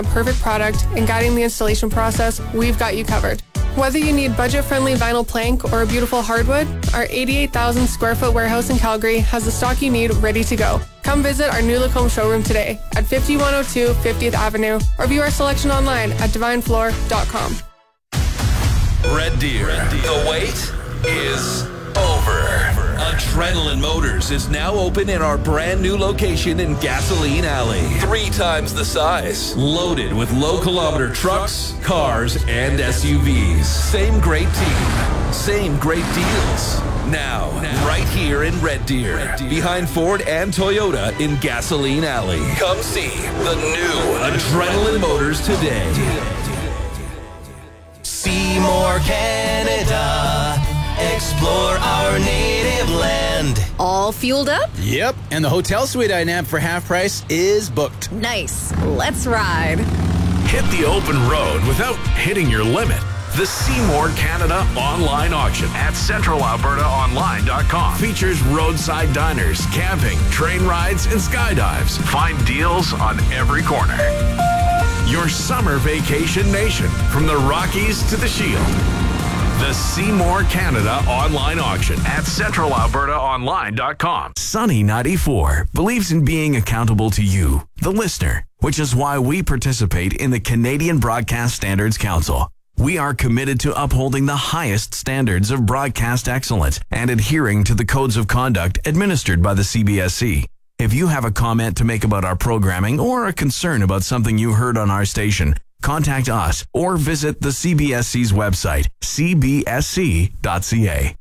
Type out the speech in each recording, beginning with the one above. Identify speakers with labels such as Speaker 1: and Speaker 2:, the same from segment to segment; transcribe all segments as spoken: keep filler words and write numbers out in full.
Speaker 1: the perfect product and guiding the installation process, we've got you covered. Whether you need budget-friendly vinyl plank or a beautiful hardwood, our eighty-eight thousand square foot warehouse in Calgary has the stock you need ready to go. Come visit our new Lacombe showroom today at fifty-one oh two fiftieth Avenue or view our selection online at divine floor dot com.
Speaker 2: Red Deer, Red Deer. The wait is over. Adrenaline Motors is now open in our brand new location in Gasoline Alley. Three times the size. Loaded with low kilometer trucks, cars, and S U Vs. Same great team. Same great deals. Now, now right here in Red Deer, Red Deer, behind Ford and Toyota in Gasoline Alley. Come see the new Adrenaline Motors today.
Speaker 3: Seymour, Canada. Explore our native land.
Speaker 4: All fueled up?
Speaker 5: Yep, and the hotel suite I nabbed for half price is booked.
Speaker 4: Nice. Let's ride.
Speaker 6: Hit the open road without hitting your limit. The Seymour Canada online auction at central alberta online dot com features roadside diners, camping, train rides, and skydives. Find deals on every corner. Your summer vacation nation, from the Rockies to the Shield. The Seymour Canada online auction at central alberta online dot com. Sunny ninety-four believes in being accountable to you, the listener, which is why we participate in the Canadian Broadcast Standards Council. We are committed to upholding the highest standards of broadcast excellence and adhering to the codes of conduct administered by the C B S C. If you have a comment to make about our programming or a concern about something you heard on our station, contact us or visit the C B S C's website, c b s c dot c a.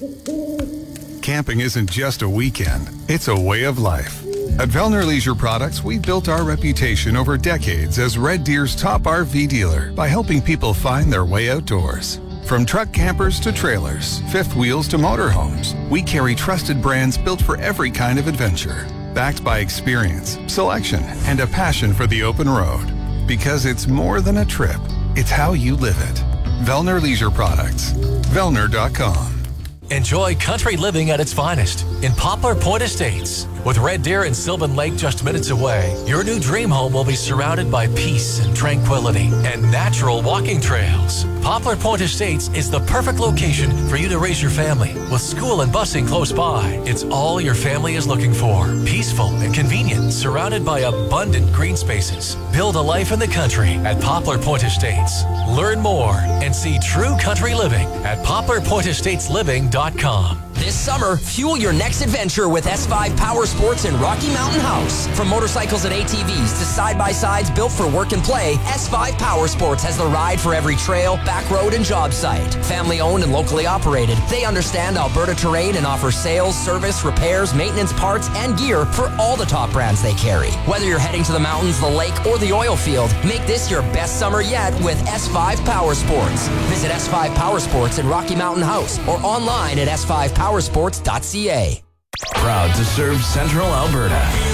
Speaker 7: Camping isn't just a weekend, it's a way of life. At Vellner Leisure Products, we've built our reputation over decades as Red Deer's top R V dealer by helping people find their way outdoors. From truck campers to trailers, fifth wheels to motorhomes, we carry trusted brands built for every kind of adventure. Backed by experience, selection, and a passion for the open road. Because it's more than a trip, it's how you live it. Vellner Leisure Products. Vellner dot com.
Speaker 8: Enjoy country living at its finest in Poplar Point Estates. With Red Deer and Sylvan Lake just minutes away, your new dream home will be surrounded by peace and tranquility and natural walking trails. Poplar Point Estates is the perfect location for you to raise your family. With school and busing close by, it's all your family is looking for. Peaceful and convenient, surrounded by abundant green spaces. Build a life in the country at Poplar Point Estates. Learn more and see true country living at poplar point estates living dot com.
Speaker 3: This summer, fuel your next adventure with S five Power Sports in Rocky Mountain House. From motorcycles and A T Vs to side-by-sides built for work and play, S five Power Sports has the ride for every trail, back road, and job site. Family-owned and locally operated, they understand Alberta terrain and offer sales, service, repairs, maintenance, parts, and gear for all the top brands they carry. Whether you're heading to the mountains, the lake, or the oil field, make this your best summer yet with S five Power Sports. Visit S five Power Sports in Rocky Mountain House or online at s five power sports dot c a.
Speaker 2: Proud to serve Central Alberta.